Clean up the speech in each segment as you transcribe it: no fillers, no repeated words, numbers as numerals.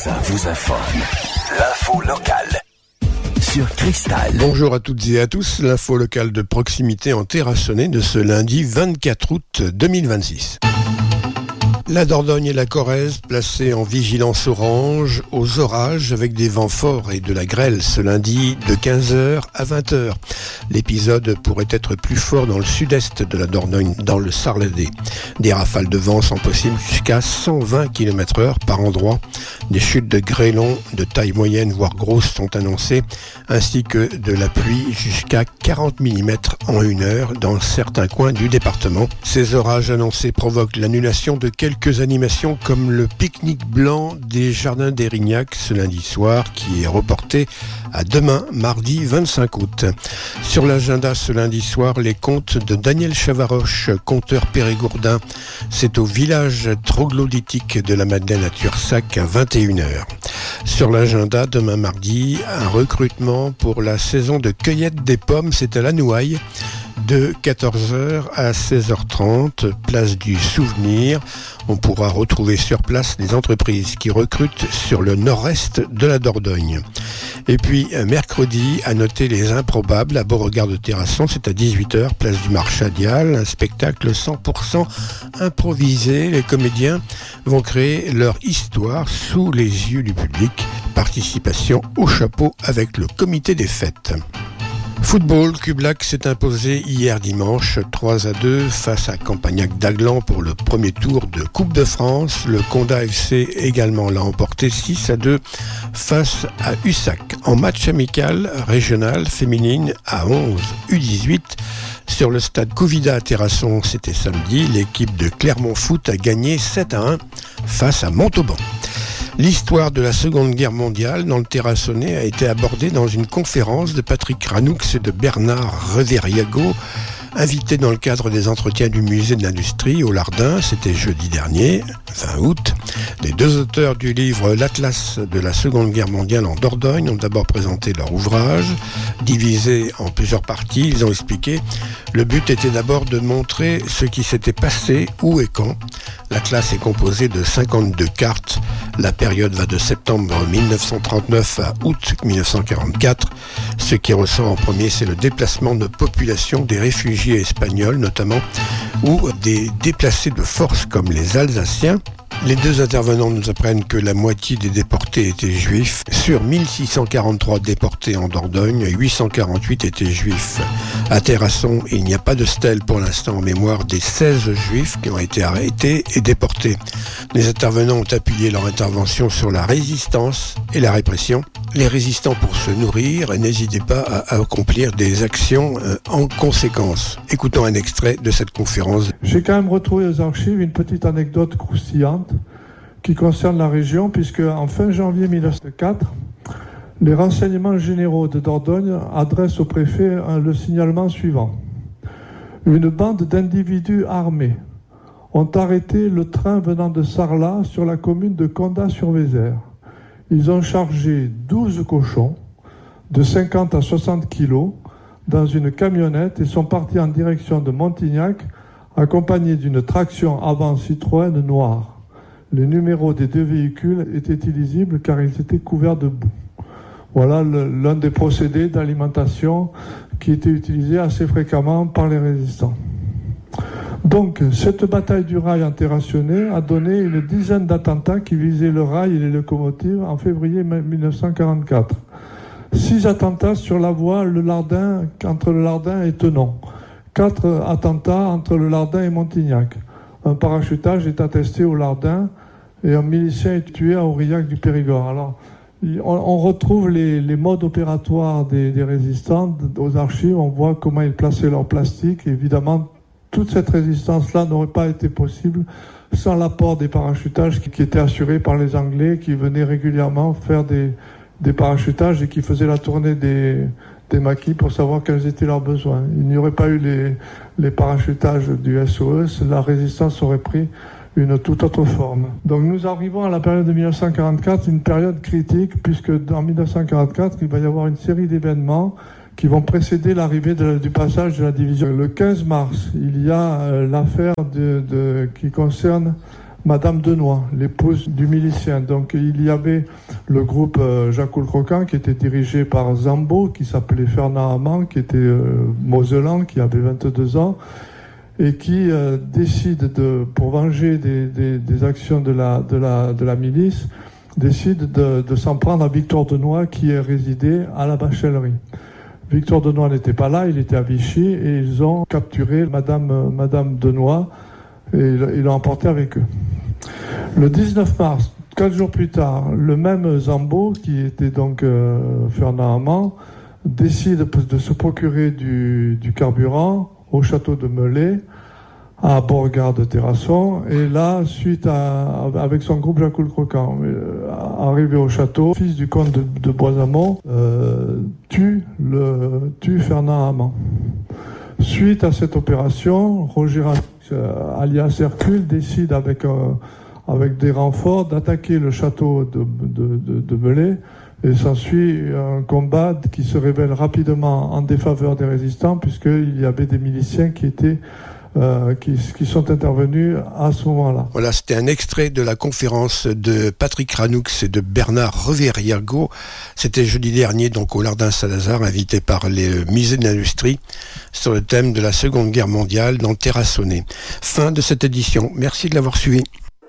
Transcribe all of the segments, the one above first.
ça vous informe. L'info locale sur Cristal. Bonjour à toutes et à tous, l'info locale de proximité en Terrassonnais de ce lundi 24 août 2026. La Dordogne et la Corrèze placées en vigilance orange aux orages avec des vents forts et de la grêle ce lundi de 15h à 20h. L'épisode pourrait être plus fort dans le sud-est de la Dordogne, dans le Sarladais. Des rafales de vent sont possibles jusqu'à 120 km/h par endroit. Des chutes de grêlons de taille moyenne voire grosse sont annoncées, ainsi que de la pluie jusqu'à 40 mm en 1 heure dans certains coins du département. Ces orages annoncés provoquent l'annulation de quelques animations comme le pique-nique blanc des Jardins d'Érignac ce lundi soir qui est reporté à demain, mardi 25 août. Sur l'agenda ce lundi soir, les contes de Daniel Chavaroche, conteur périgourdin. C'est au village troglodytique de la Madeleine à Tursac à 21h. Sur l'agenda, demain mardi, un recrutement pour la saison de cueillette des pommes, c'est à la Nouaille, de 14h à 16h30, place du Souvenir. On pourra retrouver sur place les entreprises qui recrutent sur le nord-est de la Dordogne. Et puis, mercredi, à noter les improbables à Beauregard de Terrasson, c'est à 18h, place du Marchadial, un spectacle 100% improvisé. Les comédiens vont créer leur histoire sous les yeux du public. Participation au chapeau avec le comité des fêtes. Football, Cublac s'est imposé hier dimanche 3-2 face à Campagnac d'Aglan pour le premier tour de Coupe de France. Le Condat FC également l'a emporté 6-2 face à Ussac. En match amical régional féminine à 11 U18 sur le stade Couvida à Terrasson, c'était samedi. L'équipe de Clermont Foot a gagné 7-1 face à Montauban. L'histoire de la Seconde Guerre mondiale dans le Terrassonnais a été abordée dans une conférence de Patrick Ranoux et de Bernard Reveriago, invités dans le cadre des entretiens du musée de l'industrie au Lardin. C'était jeudi dernier, 20 août. Les deux auteurs du livre L'Atlas de la Seconde Guerre mondiale en Dordogne ont d'abord présenté leur ouvrage. Divisé en plusieurs parties, ils ont expliqué le but était d'abord de montrer ce qui s'était passé, où et quand. L'Atlas est composé de 52 cartes. La période va de septembre 1939 à août 1944. Ce qui ressort en premier, c'est le déplacement de population des réfugiés espagnols notamment, ou des déplacés de force comme les Alsaciens. Les deux intervenants nous apprennent que la moitié des déportés étaient juifs. Sur 1643 déportés en Dordogne, 848 étaient juifs. À Terrasson, il n'y a pas de stèle pour l'instant en mémoire des 16 juifs qui ont été arrêtés et déportés. Les intervenants ont appuyé leur intervention sur la résistance et la répression. Les résistants pour se nourrir, n'hésitez pas à accomplir des actions en conséquence. Écoutons un extrait de cette conférence. J'ai quand même retrouvé aux archives une petite anecdote croustillante qui concerne la région, puisque en fin janvier 1904, les renseignements généraux de Dordogne adressent au préfet le signalement suivant. Une bande d'individus armés ont arrêté le train venant de Sarlat sur la commune de Condat-sur-Vézère. Ils ont chargé 12 cochons de 50 à 60 kilos dans une camionnette et sont partis en direction de Montignac accompagnés d'une traction avant Citroën noire. Les numéros des deux véhicules étaient illisibles car ils étaient couverts de boue. Voilà l'un des procédés d'alimentation qui était utilisé assez fréquemment par les résistants. Donc, cette bataille du rail en Terrassonnais a donné une dizaine d'attentats qui visaient le rail et les locomotives en février 1944. 6 attentats sur la voie entre le Lardin et Tenon. 4 attentats entre le Lardin et Montignac. Un parachutage est attesté au Lardin et un milicien est tué à Aurillac du Périgord. Alors, on retrouve les modes opératoires des résistants aux archives. On voit comment ils plaçaient leur plastique. Évidemment, toute cette résistance-là n'aurait pas été possible sans l'apport des parachutages qui étaient assurés par les Anglais, qui venaient régulièrement faire des parachutages et qui faisaient la tournée des maquis pour savoir quels étaient leurs besoins. Il n'y aurait pas eu les parachutages du SOS, la résistance aurait pris une toute autre forme. Donc nous arrivons à la période de 1944, une période critique, puisque dans 1944, il va y avoir une série d'événements qui vont précéder l'arrivée du passage de la division. Le 15 mars, il y a l'affaire qui concerne Madame Denoy, l'épouse du milicien. Donc il y avait le groupe Jacques Croquant qui était dirigé par Zambo, qui s'appelait Fernand Amand, qui était mosellan, qui avait 22 ans, et qui décide pour venger des actions de la milice, décide de s'en prendre à Victor Denoy, qui résidait à la Bachellerie. Victor Denoy n'était pas là, il était à Vichy, et ils ont capturé Madame Denoy, et ils l'ont emporté avec eux. Le 19 mars, 4 jours plus tard, le même Zambo, qui était donc Fernand Amand, décide de se procurer du carburant au château de Melay, à Beauregard de Terrasson, et là, avec son groupe Jacques Croquant, arrivé au château, fils du comte de Boisamont, tue Fernand Amand. Suite à cette opération, Roger alias Hercule décide avec des renforts d'attaquer le château de Melay, et s'ensuit un combat qui se révèle rapidement en défaveur des résistants, puisqu'il y avait des miliciens qui sont intervenus à ce moment-là. Voilà, c'était un extrait de la conférence de Patrick Ranoux et de Bernard Reveriago. C'était jeudi dernier, donc au Lardin Saint-Lazare, invité par les musées de l'industrie sur le thème de la Seconde Guerre mondiale dans Terrassonnez. Fin de cette édition. Merci de l'avoir suivi.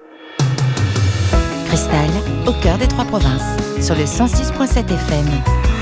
Cristal, au cœur des 3 provinces, sur le 106.7 FM.